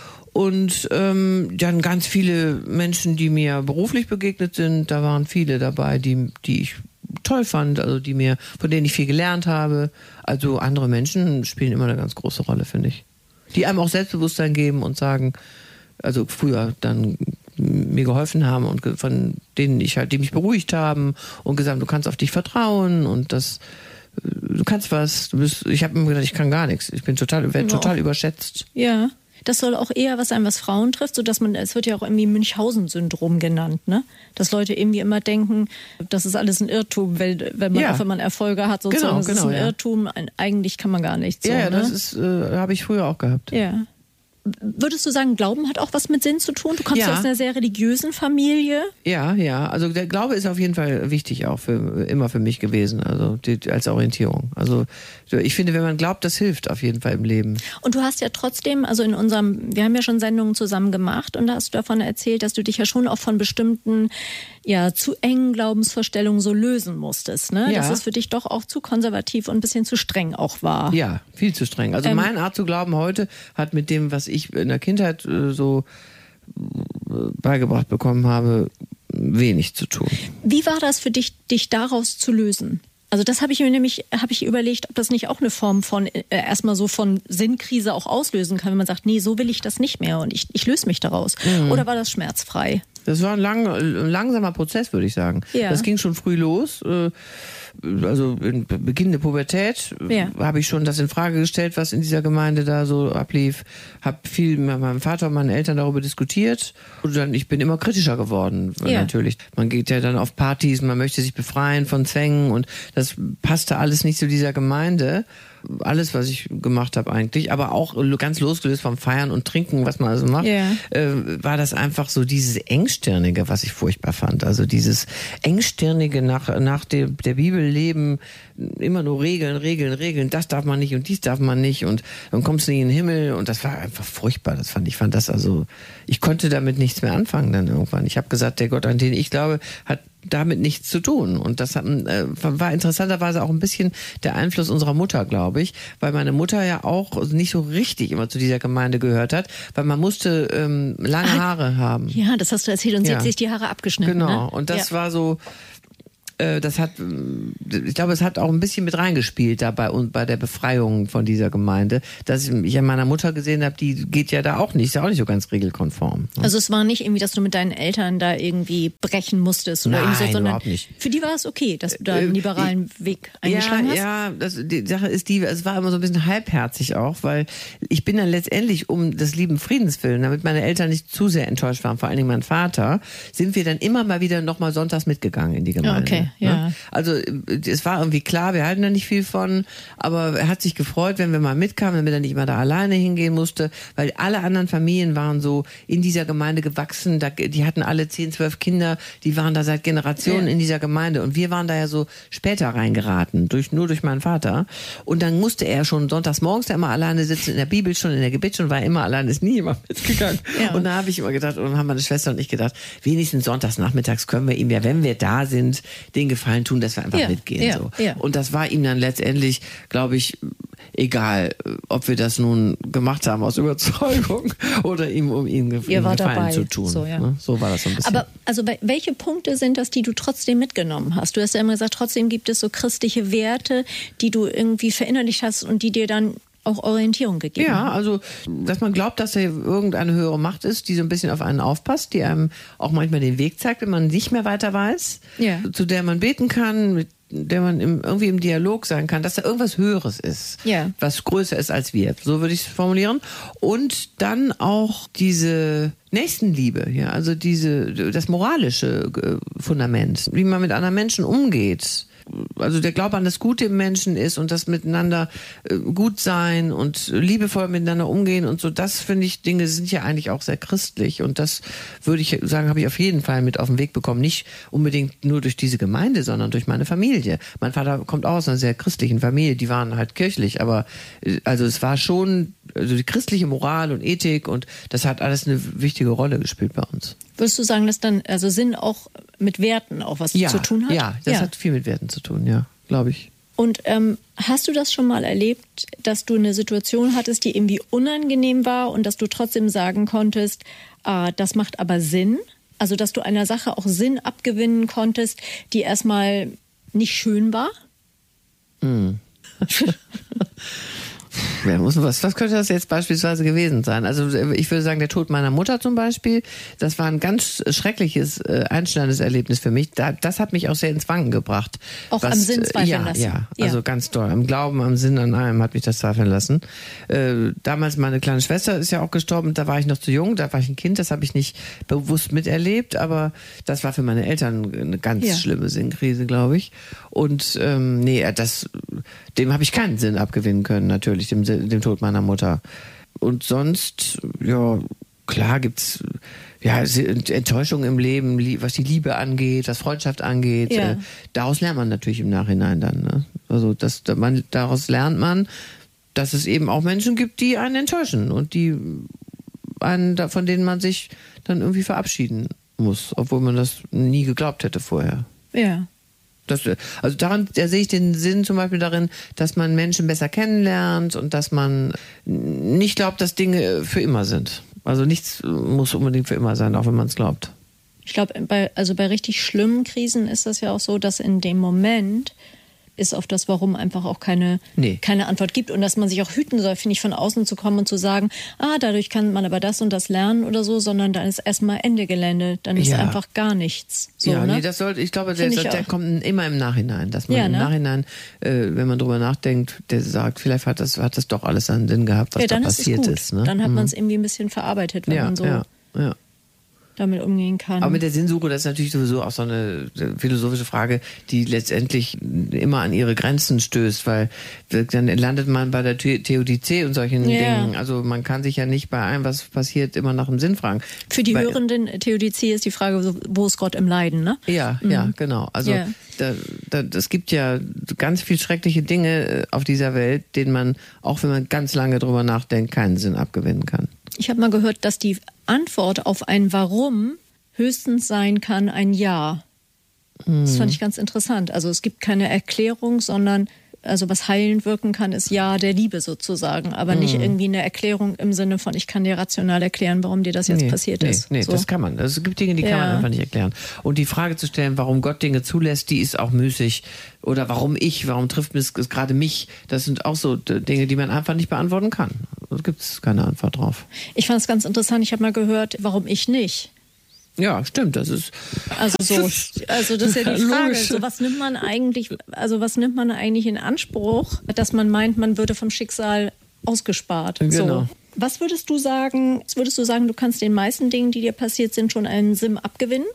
Und ähm, dann ganz viele Menschen, die mir beruflich begegnet sind, da waren viele dabei, die, die ich toll fand, also die mir, von denen ich viel gelernt habe. Also andere Menschen spielen immer eine ganz große Rolle, finde ich. Die einem auch Selbstbewusstsein geben und sagen, also früher dann mir geholfen haben und von denen ich halt, die mich beruhigt haben und gesagt, du kannst auf dich vertrauen und das, du kannst was, du bist, ich habe immer gedacht, ich kann gar nichts, ich bin total, werde total überschätzt. Ja, das soll auch eher was sein, was Frauen trifft, so dass man, es wird ja auch irgendwie Münchhausen-Syndrom genannt, ne? Dass Leute irgendwie immer denken, das ist alles ein Irrtum, weil, wenn man, ja. auch wenn man Erfolge hat, sozusagen, genau, das genau, ist ein ja. Irrtum, eigentlich kann man gar nichts. Ja, so, ja, ne? das ist, äh, habe ich früher auch gehabt. Ja. Würdest du sagen, Glauben hat auch was mit Sinn zu tun? Du kommst ja aus einer sehr religiösen Familie. Ja, ja. Also der Glaube ist auf jeden Fall wichtig auch für immer für mich gewesen, also die, als Orientierung. Also ich finde, wenn man glaubt, das hilft auf jeden Fall im Leben. Und du hast ja trotzdem, also in unserem, wir haben ja schon Sendungen zusammen gemacht und da hast du davon erzählt, dass du dich ja schon auch von bestimmten, ja, zu engen Glaubensvorstellungen so lösen musstest, ne? Ja. Dass es für dich doch auch zu konservativ und ein bisschen zu streng auch war. Ja, viel zu streng. Also ähm, meine Art zu glauben heute hat mit dem, was ich in der Kindheit äh, so beigebracht bekommen habe, wenig zu tun. Wie war das für dich, dich daraus zu lösen? Also das habe ich mir nämlich, habe ich überlegt, ob das nicht auch eine Form von, äh, erstmal so von Sinnkrise auch auslösen kann, wenn man sagt, nee, so will ich das nicht mehr und ich, ich löse mich daraus. Mhm. Oder war das schmerzfrei? Das war ein, lang, ein langsamer Prozess, würde ich sagen. Ja. Das ging schon früh los. Also in Beginn der Pubertät ja. habe ich schon das in Frage gestellt, was in dieser Gemeinde da so ablief. Habe viel mit meinem Vater und meinen Eltern darüber diskutiert. Und dann, ich bin immer kritischer geworden, ja. natürlich. Man geht ja dann auf Partys, man möchte sich befreien von Zwängen und das passte alles nicht zu dieser Gemeinde. Alles, was ich gemacht habe eigentlich, aber auch ganz losgelöst vom Feiern und Trinken, was man also macht, yeah. äh, war das einfach so dieses Engstirnige, was ich furchtbar fand. Also dieses Engstirnige nach, nach der, der Bibel leben, immer nur Regeln, Regeln, Regeln, das darf man nicht und dies darf man nicht und dann kommst du nicht in den Himmel und das war einfach furchtbar. Das fand ich, fand das also, ich konnte damit nichts mehr anfangen dann irgendwann. Ich habe gesagt, der Gott, an den ich glaube, hat damit nichts zu tun. Und das hat, äh, war interessanterweise auch ein bisschen der Einfluss unserer Mutter, glaube ich, weil meine Mutter ja auch nicht so richtig immer zu dieser Gemeinde gehört hat, weil man musste ähm, lange ah, Haare haben. Ja, das hast du erzählt und sie ja. hat sich die Haare abgeschnitten. Genau, ne? und das ja. war so, das hat, ich glaube, es hat auch ein bisschen mit reingespielt da bei, bei der Befreiung von dieser Gemeinde, dass ich an meiner Mutter gesehen habe, die geht ja da auch nicht, ist ja auch nicht so ganz regelkonform. Ne? Also es war nicht irgendwie, dass du mit deinen Eltern da irgendwie brechen musstest oder Nein, irgendwie so, sondern überhaupt nicht. Für die war es okay, dass du da einen liberalen äh, Weg eingeschlagen ja, hast? Ja, das, die Sache ist die, es war immer so ein bisschen halbherzig auch, weil ich bin dann letztendlich um des lieben Friedens willen, damit meine Eltern nicht zu sehr enttäuscht waren, vor allen Dingen mein Vater, sind wir dann immer mal wieder nochmal sonntags mitgegangen in die Gemeinde. Okay, ja. Ne? Also es war irgendwie klar, wir halten da nicht viel von, aber er hat sich gefreut, wenn wir mal mitkamen, damit er nicht immer da alleine hingehen musste, weil alle anderen Familien waren so in dieser Gemeinde gewachsen, da, die hatten alle zehn, zwölf Kinder, die waren da seit Generationen ja. in dieser Gemeinde und wir waren da ja so später reingeraten, durch, nur durch meinen Vater und dann musste er schon sonntags morgens da immer alleine sitzen, in der Bibelstunde, in der Gebetsstunde, war er immer alleine, ist nie jemand mitgegangen ja. und da habe ich immer gedacht, und dann haben meine Schwester und ich gedacht, wenigstens sonntags nachmittags können wir ihm ja, wenn wir da sind, den Gefallen tun, dass wir einfach ja, mitgehen. Ja, so. ja. Und das war ihm dann letztendlich, glaube ich, egal, ob wir das nun gemacht haben aus Überzeugung oder ihm, um ihm Gefallen dabei. zu tun. So, ja. so war das so ein bisschen. Aber also welche Punkte sind das, die du trotzdem mitgenommen hast? Du hast ja immer gesagt, trotzdem gibt es so christliche Werte, die du irgendwie verinnerlicht hast und die dir dann auch Orientierung gegeben Ja, haben. also, dass man glaubt, dass da irgendeine höhere Macht ist, die so ein bisschen auf einen aufpasst, die einem auch manchmal den Weg zeigt, wenn man nicht mehr weiter weiß, ja. zu der man beten kann, mit der man im, irgendwie im Dialog sein kann, dass da irgendwas Höheres ist, ja. was größer ist als wir. So würde ich es formulieren. Und dann auch diese Nächstenliebe, ja, also diese, das moralische Fundament, wie man mit anderen Menschen umgeht. also der Glaube an das Gute im Menschen ist und das miteinander äh, gut sein und liebevoll miteinander umgehen und so, das finde ich, Dinge sind ja eigentlich auch sehr christlich und das würde ich sagen, habe ich auf jeden Fall mit auf den Weg bekommen. Nicht unbedingt nur durch diese Gemeinde, sondern durch meine Familie. Mein Vater kommt auch aus einer sehr christlichen Familie, die waren halt kirchlich, aber äh, also es war schon, also die christliche Moral und Ethik und das hat alles eine wichtige Rolle gespielt bei uns. Würdest du sagen, dass dann also Sinn auch mit Werten auch was ja, zu tun hat? Ja, das ja. hat viel mit Werten zu tun, ja, glaube ich. Und ähm, hast du das schon mal erlebt, dass du eine Situation hattest, die irgendwie unangenehm war und dass du trotzdem sagen konntest, ah, das macht aber Sinn? Also, dass du einer Sache auch Sinn abgewinnen konntest, die erstmal nicht schön war? Hm. Ja, muss was, was könnte das jetzt beispielsweise gewesen sein? Also ich würde sagen, der Tod meiner Mutter zum Beispiel, das war ein ganz schreckliches, äh, einschneidendes Erlebnis für mich. Da, das hat mich auch sehr ins Wanken gebracht. Auch was, am Sinn zweifeln ja, lassen. Ja, ja, also ganz toll. Am Glauben, am Sinn, an allem hat mich das zweifeln lassen. Äh, damals meine kleine Schwester ist ja auch gestorben, da war ich noch zu jung, da war ich ein Kind, das habe ich nicht bewusst miterlebt, aber das war für meine Eltern eine ganz ja. schlimme Sinnkrise, glaube ich. Und ähm, nee, das, dem habe ich keinen Sinn abgewinnen können, natürlich, dem, dem Tod meiner Mutter. Und sonst, ja, klar gibt's ja Enttäuschung im Leben, was die Liebe angeht, was Freundschaft angeht. Ja. Äh, daraus lernt man natürlich im Nachhinein dann. Ne? Also das, man, daraus lernt man, dass es eben auch Menschen gibt, die einen enttäuschen und die einen, von denen man sich dann irgendwie verabschieden muss, obwohl man das nie geglaubt hätte vorher. Ja. Das, also daran, da sehe ich den Sinn zum Beispiel darin, dass man Menschen besser kennenlernt und dass man nicht glaubt, dass Dinge für immer sind. Also nichts muss unbedingt für immer sein, auch wenn man es glaubt. Ich glaube, bei, also bei richtig schlimmen Krisen ist das ja auch so, dass in dem Moment ist auf das Warum einfach auch keine, nee. keine Antwort gibt und dass man sich auch hüten soll, finde ich, von außen zu kommen und zu sagen, ah, dadurch kann man aber das und das lernen oder so, sondern dann ist erstmal Ende Gelände, dann ist ja. einfach gar nichts. So, ja, ne? nee, das sollte, ich glaube, der, ich der kommt immer im Nachhinein, dass man ja, im ne? Nachhinein, äh, wenn man drüber nachdenkt, der sagt, vielleicht hat das, hat das doch alles einen Sinn gehabt, was ja, da dann passiert ist, es gut. ist. Ne? Dann hat mhm. man es irgendwie ein bisschen verarbeitet, wenn ja, man so ja, ja. damit umgehen kann. Aber mit der Sinnsuche, das ist natürlich sowieso auch so eine philosophische Frage, die letztendlich immer an ihre Grenzen stößt, weil dann landet man bei der Theodizee und solchen ja. Dingen. Also man kann sich ja nicht bei allem, was passiert, immer nach dem Sinn fragen. Für die bei, Hörenden, Theodizee ist die Frage, wo ist Gott im Leiden, ne? Ja, mhm. ja, genau. Also ja. da, da, es gibt ja ganz viel schreckliche Dinge auf dieser Welt, denen man, auch wenn man ganz lange drüber nachdenkt, keinen Sinn abgewinnen kann. Ich habe mal gehört, dass die Antwort auf ein Warum höchstens sein kann ein Ja. Mhm. Das fand ich ganz interessant. Also es gibt keine Erklärung, sondern also was heilend wirken kann, ist Ja der Liebe sozusagen, aber mhm. nicht irgendwie eine Erklärung im Sinne von, ich kann dir rational erklären, warum dir das jetzt nee, passiert nee, ist. Nee, so. das kann man. Also es gibt Dinge, die ja. kann man einfach nicht erklären. Und die Frage zu stellen, warum Gott Dinge zulässt, die ist auch müßig. Oder warum ich, warum trifft es gerade mich? Das sind auch so Dinge, die man einfach nicht beantworten kann. Da gibt es keine Antwort drauf. Ich fand es ganz interessant, ich habe mal gehört, warum ich nicht. Ja, stimmt, das ist. Also so, also das ist ja die Frage. So, was nimmt man eigentlich, also was nimmt man eigentlich in Anspruch, dass man meint, man würde vom Schicksal ausgespart. Genau. So. Was würdest du sagen, würdest du sagen, du kannst den meisten Dingen, die dir passiert sind, schon einen Sinn abgewinnen?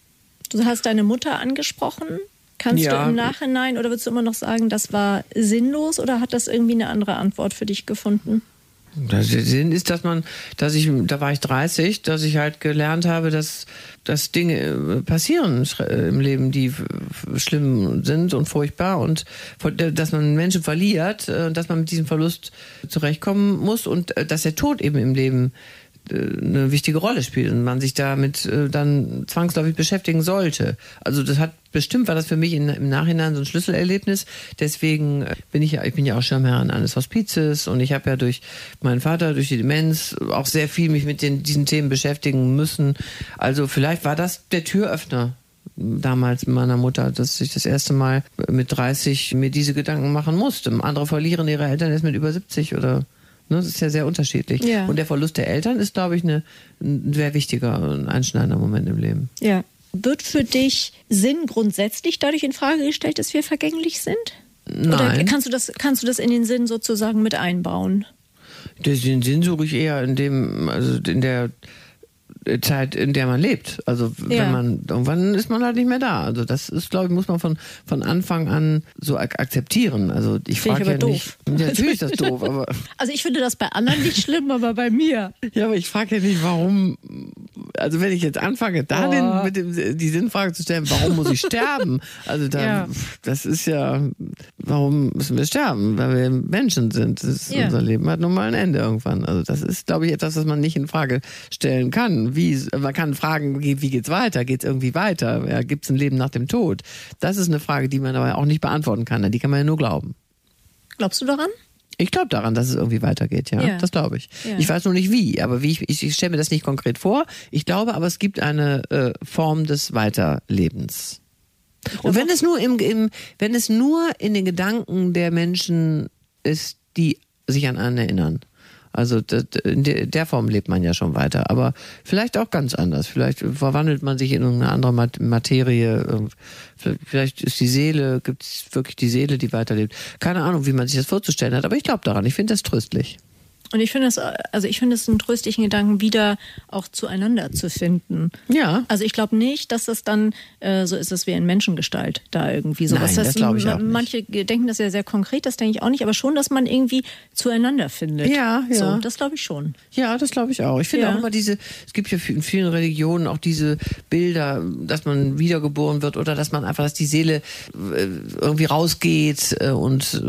Du hast deine Mutter angesprochen. Kannst ja. du im Nachhinein oder würdest du immer noch sagen, das war sinnlos oder hat das irgendwie eine andere Antwort für dich gefunden? Der Sinn ist, dass man, dass ich, da war ich dreißig, dass ich halt gelernt habe, dass, dass Dinge passieren im Leben, die schlimm sind und furchtbar und dass man Menschen verliert, dass man mit diesem Verlust zurechtkommen muss und dass der Tod eben im Leben eine wichtige Rolle spielt und man sich damit dann zwangsläufig beschäftigen sollte. Also das hat bestimmt, war das für mich in, im Nachhinein so ein Schlüsselerlebnis. Deswegen bin ich ja, ich bin ja auch Schirmherrin eines Hospizes und ich habe ja durch meinen Vater, durch die Demenz auch sehr viel mich mit den, diesen Themen beschäftigen müssen. Also vielleicht war das der Türöffner damals mit meiner Mutter, dass ich das erste Mal mit dreißig mir diese Gedanken machen musste. Andere verlieren ihre Eltern erst mit über siebzig oder das ist ja sehr unterschiedlich. Ja. Und der Verlust der Eltern ist, glaube ich, eine, ein sehr wichtiger und einschneidender Moment im Leben. Ja. Wird für dich Sinn grundsätzlich dadurch in Frage gestellt, dass wir vergänglich sind? Nein. Oder kannst du das, kannst du das in den Sinn sozusagen mit einbauen? Den Sinn suche ich eher in dem, also in der Zeit, in der man lebt. Also Ja. wenn man, irgendwann ist man halt nicht mehr da. Also das ist, glaube ich, muss man von, von Anfang an so ak- akzeptieren. Also ich Finde ich frage ja aber nicht. Ja, natürlich ist das doof, aber Also ich finde das bei anderen nicht schlimm, aber bei mir. ja, aber ich frage ja nicht, warum. Also wenn ich jetzt anfange, da Oh. den, mit dem, die Sinnfrage zu stellen, warum muss ich sterben? Also da, Ja. das ist ja, warum müssen wir sterben? Weil wir Menschen sind. Das ist, Ja. Unser Leben hat nun mal ein Ende irgendwann. Also das ist, glaube ich, etwas, was man nicht in Frage stellen kann. Wie, man kann fragen, wie wie geht's weiter? Geht's irgendwie weiter? Ja, gibt's ein Leben nach dem Tod? Das ist eine Frage, die man aber auch nicht beantworten kann. Die kann man ja nur glauben. Glaubst du daran? Ich glaube daran, dass es irgendwie weitergeht, ja. Ja. Das glaube ich. Ja. Ich weiß nur nicht wie, aber wie ich, ich, ich stelle mir das nicht konkret vor. Ich glaube aber, es gibt eine äh, Form des Weiterlebens. Und wenn es nur im, im, wenn es nur in den Gedanken der Menschen ist, die sich an einen erinnern. Also das, in der- der Form lebt man ja schon weiter, aber vielleicht auch ganz anders. Vielleicht verwandelt man sich in irgendeine andere Mat- Materie. Vielleicht ist die Seele, gibt es wirklich die Seele, die weiterlebt. Keine Ahnung, wie man sich das vorzustellen hat, aber ich glaube daran. Ich finde das tröstlich. Und ich finde es, also ich finde es einen tröstlichen Gedanken, wieder auch zueinander zu finden. Ja. Also ich glaube nicht, dass das dann äh, so ist, dass wir in Menschengestalt da irgendwie sowas. Nein, das glaube ich m- auch nicht. Manche denken das ja sehr konkret, das denke ich auch nicht, aber schon, dass man irgendwie zueinander findet. Ja, ja. So, das glaube ich schon. Ja, das glaube ich auch. Ich finde Ja. auch immer diese, es gibt ja in vielen Religionen auch diese Bilder, dass man wiedergeboren wird oder dass man einfach, dass die Seele äh, irgendwie rausgeht äh, und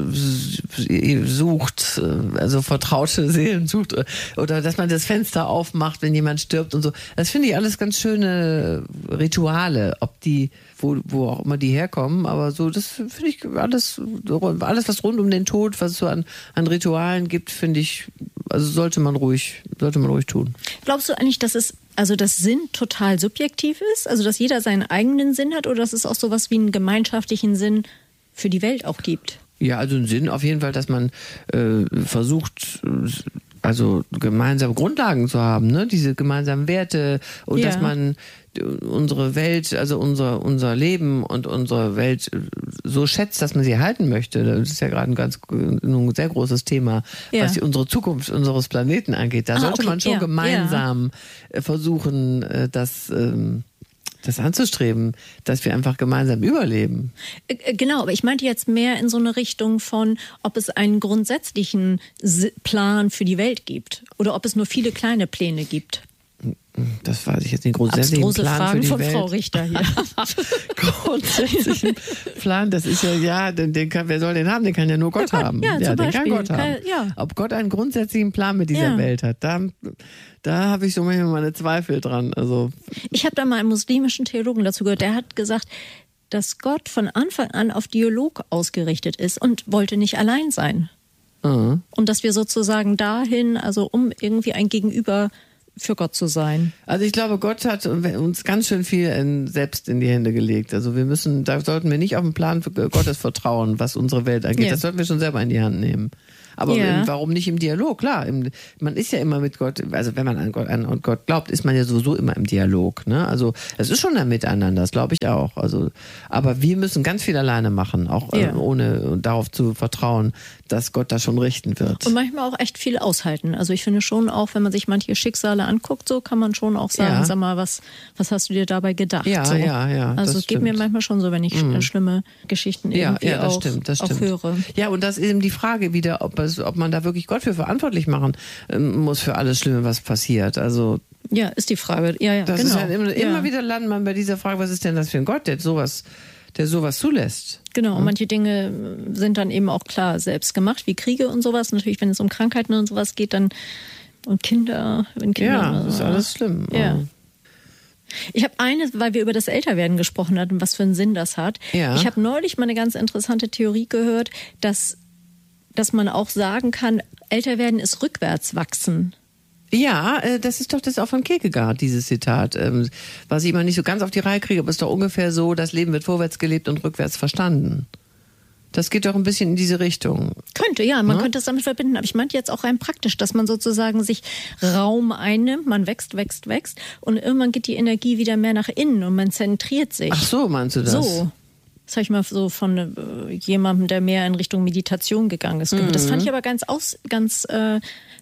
äh, sucht, äh, also vertraute Seelen sucht äh, oder dass man das Fenster aufmacht, wenn jemand stirbt und so. Das finde ich alles ganz schöne Rituale, ob die, wo, wo auch immer die herkommen, aber so, das finde ich alles, alles was rund um den Tod, was es so an, an Ritualen gibt, finde ich, also sollte man ruhig, sollte man ruhig tun. Glaubst du eigentlich, dass es, also das Sinn total subjektiv ist? Also dass jeder seinen eigenen Sinn hat oder dass es auch sowas wie einen gemeinschaftlichen Sinn für die Welt auch gibt? Ja, also ein Sinn auf jeden Fall, dass man äh, versucht, äh, also gemeinsame Grundlagen zu haben, ne? Diese gemeinsamen Werte und Ja. dass man unsere Welt, also unser unser Leben und unsere Welt so schätzt, dass man sie erhalten möchte. Das ist ja gerade ein ganz ein sehr großes Thema, Ja. was die, unsere Zukunft unseres Planeten angeht. Da Ah, sollte okay, man schon ja, gemeinsam äh, versuchen, äh, das ähm, das anzustreben, dass wir einfach gemeinsam überleben. Äh, äh, Genau, aber ich meinte jetzt mehr in so eine Richtung von, ob es einen grundsätzlichen Si- Plan für die Welt gibt oder ob es nur viele kleine Pläne gibt. Das weiß ich jetzt nicht. Grundsätzlichen Abstruse Plan für Fragen die von Welt. Frau Richter hier. Grundsätzlichen Plan, das ist ja, ja, den, den kann, wer soll den haben? Den kann ja nur Gott, Gott, haben. ja, zum den Beispiel. kann Gott haben. Kann- ja. Ob Gott einen grundsätzlichen Plan mit dieser Ja. Welt hat, da, da habe ich so manchmal meine Zweifel dran. Also, Ich habe da mal einen muslimischen Theologen dazu gehört, der hat gesagt, dass Gott von Anfang an auf Dialog ausgerichtet ist und wollte nicht allein sein. uh. Und dass wir sozusagen dahin, also um irgendwie ein Gegenüber für Gott zu sein. Also ich glaube, Gott hat uns ganz schön viel in, selbst in die Hände gelegt. Also wir müssen, da sollten wir nicht auf den Plan Gottes vertrauen, was unsere Welt angeht. Ja. Das sollten wir schon selber in die Hand nehmen. Aber Ja. im, warum nicht im Dialog? Klar, im, man ist ja immer mit Gott, also wenn man an Gott, an Gott glaubt, ist man ja sowieso immer im Dialog. Ne? Also es ist schon ein Miteinander, das glaube ich auch. Also, aber wir müssen ganz viel alleine machen, auch Ja. äh, ohne darauf zu vertrauen, dass Gott das schon richten wird. Und manchmal auch echt viel aushalten. Also ich finde schon auch, wenn man sich manche Schicksale anguckt, so kann man schon auch sagen, Ja. sag mal, was, was hast du dir dabei gedacht? Ja, so. ja, ja, Also das es geht mir stimmt. manchmal schon so, wenn ich sch- schlimme Geschichten Ja, irgendwie ja, das auch, stimmt, das auch stimmt. höre. Ja, und das ist eben die Frage wieder, ob, es, ob man da wirklich Gott für verantwortlich machen ähm, muss für alles Schlimme, was passiert. Also Ja, ist die Frage. Ja, ja, das genau. ist halt immer, ja. immer wieder landen man bei dieser Frage, was ist denn das für ein Gott, der sowas, der sowas zulässt? Genau, und manche Dinge sind dann eben auch klar selbst gemacht, wie Kriege und sowas. Natürlich, wenn es um Krankheiten und sowas geht, dann und Kinder, wenn Kinder. Ja, das ist alles schlimm. Ja. Ich habe eine, weil wir über das Älterwerden gesprochen hatten, was für einen Sinn das hat. Ja. Ich habe neulich mal eine ganz interessante Theorie gehört, dass, dass man auch sagen kann, Älterwerden ist rückwärts wachsen. Ja, äh, das ist doch das auch von Kierkegaard, dieses Zitat, ähm, was ich immer nicht so ganz auf die Reihe kriege, aber es ist doch ungefähr so, das Leben wird vorwärts gelebt und rückwärts verstanden. Das geht doch ein bisschen in diese Richtung. Könnte, ja, man Ja. könnte das damit verbinden. Aber ich meinte jetzt auch rein praktisch, dass man sozusagen sich Raum einnimmt, man wächst, wächst, wächst und irgendwann geht die Energie wieder mehr nach innen und man zentriert sich. Ach so, meinst du das? So. Das habe ich mal so von äh, jemandem, der mehr in Richtung Meditation gegangen ist. gehört. Das fand ich aber ganz aus, ganz äh,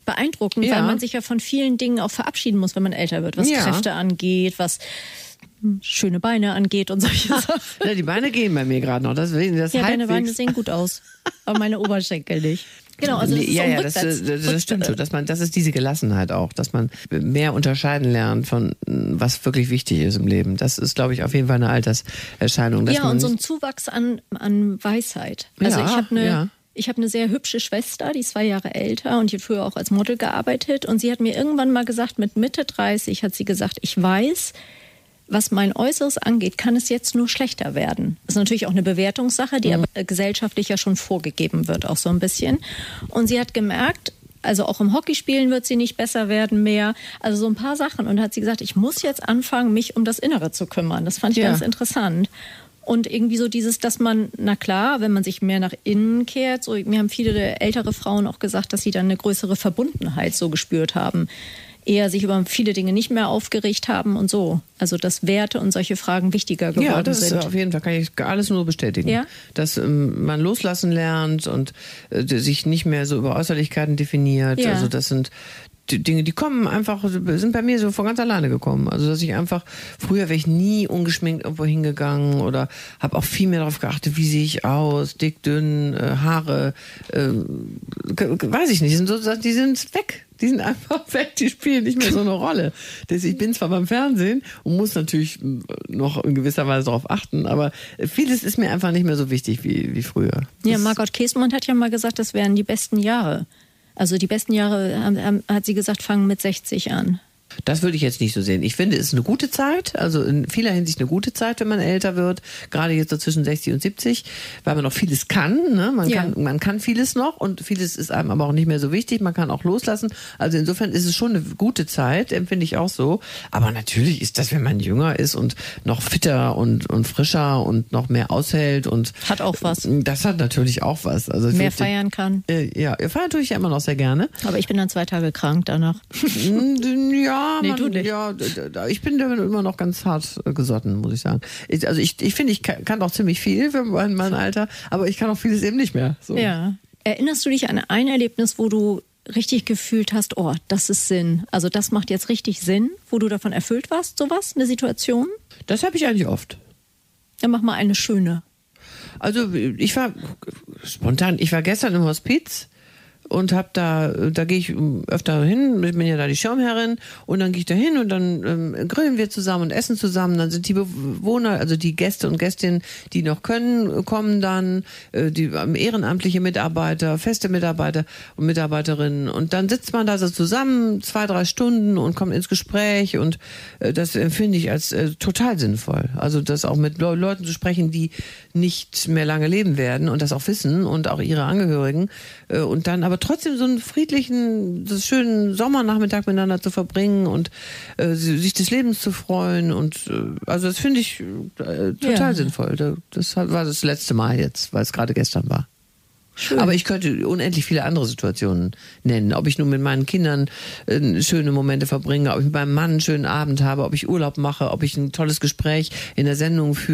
beeindruckend, Ja. weil man sich ja von vielen Dingen auch verabschieden muss, wenn man älter wird, was Ja. Kräfte angeht, was schöne Beine angeht und solche Sachen. Ja, die Beine gehen bei mir gerade noch. Das, das Ja, deine halbwegs- Beine sehen gut aus, aber meine Oberschenkel nicht. Genau, also das ist ja, um ja, das, rückwärts. das, das stimmt schon. Dass man, das ist diese Gelassenheit auch, dass man mehr unterscheiden lernt von was wirklich wichtig ist im Leben. Das ist, glaube ich, auf jeden Fall eine Alterserscheinung. Dass Ja, man und so ein nicht- Zuwachs an, an Weisheit. Also Ja, ich habe eine ja. ich habe eine sehr hübsche Schwester, die ist zwei Jahre älter und die hat früher auch als Model gearbeitet. Und sie hat mir irgendwann mal gesagt, mit Mitte dreißig hat sie gesagt, ich weiß, was mein Äußeres angeht, kann es jetzt nur schlechter werden. Das ist natürlich auch eine Bewertungssache, die aber gesellschaftlich ja schon vorgegeben wird, auch so ein bisschen. Und sie hat gemerkt, also auch im Hockeyspielen wird sie nicht besser werden mehr. Also so ein paar Sachen. Und hat sie gesagt, ich muss jetzt anfangen, mich um das Innere zu kümmern. Das fand ich Ja. ganz interessant. Und irgendwie so dieses, dass man, na klar, wenn man sich mehr nach innen kehrt, so, mir haben viele ältere Frauen auch gesagt, dass sie dann eine größere Verbundenheit so gespürt haben. Eher sich über viele Dinge nicht mehr aufgeregt haben und so. Also dass Werte und solche Fragen wichtiger geworden Ja, das sind. ist auf jeden Fall, kann ich alles nur bestätigen. Ja? Dass ähm, man loslassen lernt und äh, sich nicht mehr so über Äußerlichkeiten definiert. Ja. Also das sind die Dinge, die kommen einfach, sind bei mir so von ganz alleine gekommen. Also dass ich einfach, früher wäre ich nie ungeschminkt irgendwo hingegangen oder habe auch viel mehr darauf geachtet, wie sehe ich aus, dick, dünn, äh, Haare, äh, weiß ich nicht, die sind, so, die sind weg. Die sind einfach weg, die spielen nicht mehr so eine Rolle. Das, ich bin zwar beim Fernsehen und muss natürlich noch in gewisser Weise darauf achten, aber vieles ist mir einfach nicht mehr so wichtig wie, wie früher. Ja, Das- Margot Käsemann hat ja mal gesagt, das wären die besten Jahre. Also die besten Jahre, haben, haben, hat sie gesagt, fangen mit sechzig an. Das würde ich jetzt nicht so sehen. Ich finde, es ist eine gute Zeit, also in vieler Hinsicht eine gute Zeit, wenn man älter wird, gerade jetzt so zwischen sechzig und siebzig, weil man noch vieles kann, ne? Man Ja. kann, man kann vieles noch und vieles ist einem aber auch nicht mehr so wichtig, man kann auch loslassen. Also insofern ist es schon eine gute Zeit, empfinde ich auch so. Aber natürlich ist das, wenn man jünger ist und noch fitter und, und frischer und noch mehr aushält und Hat auch was. das hat natürlich auch was. Also ich Mehr finde- feiern kann. Äh, ja, feiern tue ich ja immer noch sehr gerne. Aber ich bin dann zwei Tage krank danach. Ja, Nee, man, du nicht. ja, d- d- ich bin da immer noch ganz hart äh, gesotten, muss ich sagen. Ich, also ich, ich finde, ich kann, kann auch ziemlich viel für mein, mein Alter, aber ich kann auch vieles eben nicht mehr. So. Ja. Erinnerst du dich an ein Erlebnis, wo du richtig gefühlt hast, oh, das ist Sinn. Also das macht jetzt richtig Sinn, wo du davon erfüllt warst, sowas, eine Situation? Das habe ich eigentlich oft. Dann mach mal eine schöne. Also ich war spontan, ich war gestern im Hospiz und hab da, da gehe ich öfter hin, ich bin ja da die Schirmherrin und dann gehe ich da hin und dann ähm, grillen wir zusammen und essen zusammen, dann sind die Bewohner, also die Gäste und Gästinnen, die noch können, kommen dann, äh, die ähm, ehrenamtliche Mitarbeiter, feste Mitarbeiter und Mitarbeiterinnen und dann sitzt man da so zusammen zwei, drei Stunden und kommt ins Gespräch und äh, das empfinde ich als äh, total sinnvoll. Also das auch mit Le- Leuten zu sprechen, die nicht mehr lange leben werden und das auch wissen und auch ihre Angehörigen äh, und dann aber trotzdem so einen friedlichen, so schönen Sommernachmittag miteinander zu verbringen und äh, sich des Lebens zu freuen und äh, also das finde ich äh, total Ja. sinnvoll. Da- Das war das letzte Mal jetzt, weil es gerade gestern war. Aber ich könnte unendlich viele andere Situationen nennen. Ob ich nun mit meinen Kindern äh, schöne Momente verbringe, ob ich mit meinem Mann einen schönen Abend habe, ob ich Urlaub mache, ob ich ein tolles Gespräch in der Sendung führe.